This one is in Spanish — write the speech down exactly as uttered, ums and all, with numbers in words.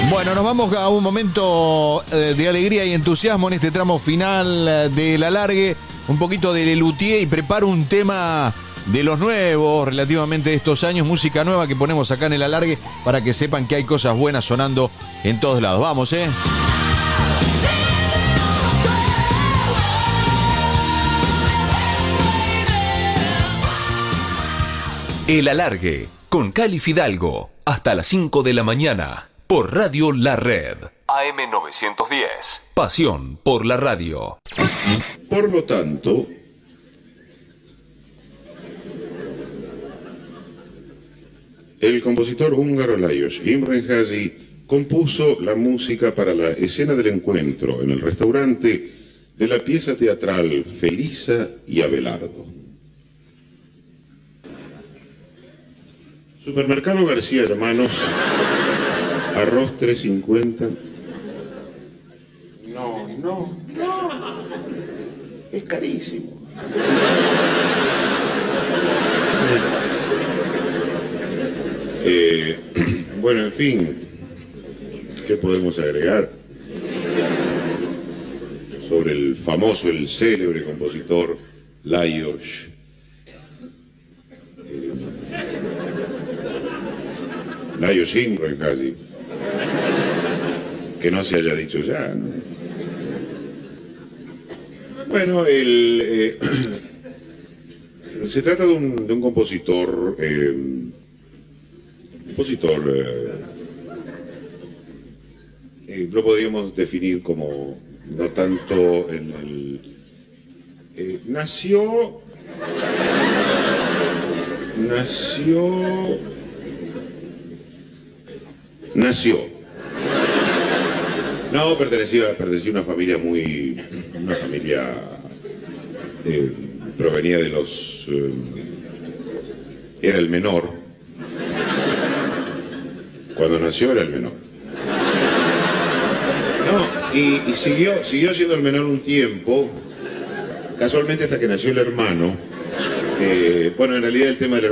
Bueno, nos vamos a un momento eh, de alegría y entusiasmo en este tramo final eh, del alargue. Un poquito de Lelutier y preparo un tema de los nuevos, relativamente de estos años, música nueva que ponemos acá en el alargue para que sepan que hay cosas buenas sonando en todos lados. Vamos, ¿eh? El alargue con Cali Fidalgo hasta las cinco de la mañana por Radio La Red. A M novecientos diez. Pasión por la radio. Por lo tanto, el compositor húngaro Lajos Imréházy compuso la música para la escena del encuentro en el restaurante de la pieza teatral Felisa y Abelardo. Supermercado García Hermanos, arroz tres cincuenta. No, no, no. Es carísimo. Eh, bueno, en fin, ¿qué podemos agregar sobre el famoso, el célebre compositor Lajos? Eh, Lajos Imréházy, que no se haya dicho ya, ¿no? Bueno, el, eh, se trata de un, de un compositor, eh, compositor, eh, eh, lo podríamos definir como no tanto en el, eh, nació, nació, nació. No, pertenecía, pertenecía a una familia muy... Una familia... Eh, provenía de los... Eh, era el menor. Cuando nació era el menor. No, y, y siguió, siguió siendo el menor un tiempo, casualmente hasta que nació el hermano. Eh, bueno, en realidad el tema del